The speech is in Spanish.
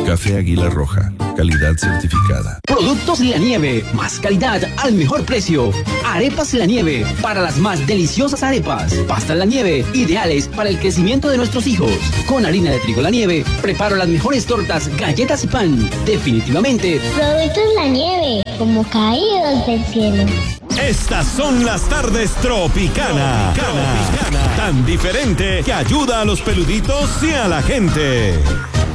Café Águila Roja, calidad certificada. Productos La Nieve, más calidad al mejor precio. Arepas La Nieve, para las más deliciosas arepas. Pastas La Nieve, ideales para el crecimiento de nuestros hijos. Con harina de trigo La Nieve, preparo las mejores tortas, galletas y pan. Definitivamente. Productos La Nieve, como caídos del cielo. Estas son las tardes Tropicana. Tan diferente que ayuda a los peluditos y a la gente.